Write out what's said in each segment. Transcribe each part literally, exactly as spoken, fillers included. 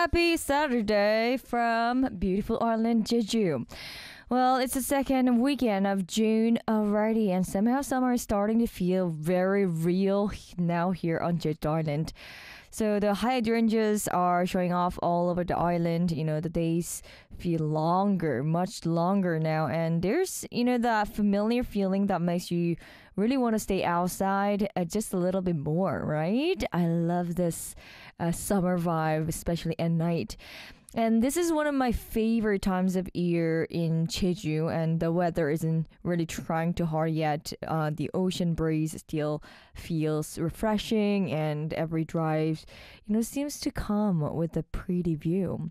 Happy Saturday from beautiful island Jeju. Well, it's the second weekend of June already, and somehow summer is starting to feel very real now here on Jeju Island. So the hydrangeas are showing off all over the island. You know, the days feel longer, much longer now. And there's, you know, that familiar feeling that makes you really want to stay outside uh, just a little bit more, right? I love this uh, summer vibe, especially at night. And this is one of my favorite times of year in Jeju, and the weather isn't really trying too hard yet. Uh, the ocean breeze still feels refreshing, and every drive, you know, seems to come with a pretty view.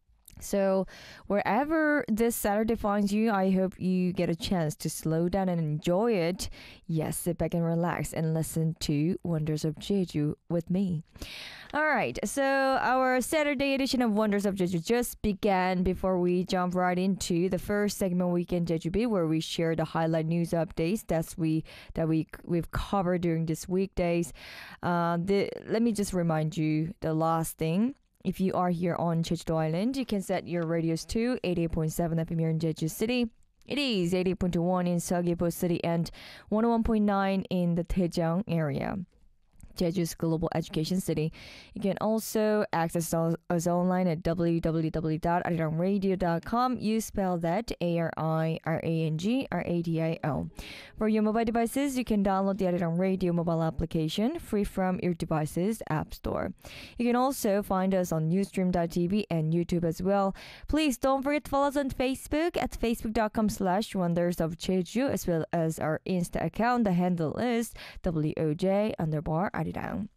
So, wherever this Saturday finds you, I hope you get a chance to slow down and enjoy it. Yes, sit back and relax and listen to Wonders of Jeju with me. All right, so our Saturday edition of Wonders of Jeju just began. Before we jump right into the first segment, Weekend Jeju Beat, where we share the highlight news updates that's we that we we've covered during this weekdays. Uh, the let me just remind you the last thing. If you are here on Jeju Island, you can set your radios to eighty-eight point seven F M here in Jeju City. It is eighty-eight point one in Seogwipo City and one oh one point nine in the Daejeong area. Jeju's global education city. You can also access us online at w w w dot arirang radio dot com. You spell that A R I R A N G R A D I O. For your mobile devices, you can download the Arirang Radio mobile application free from your device's app store. You can also find us on newsstream dot t v and YouTube as well. Please don't forget to follow us on Facebook at facebook dot com slash wonders of Jeju, as well as our Insta account. The handle is W O J underbar Arirang.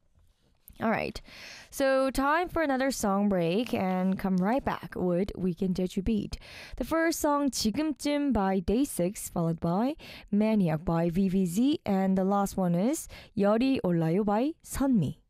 All right, so time for another song break and come right back with Weekend Jeju Beat. The first song, 지금쯤 by Day six, followed by Maniac by V V Z, and the last one is 열이 올라요 by 선미.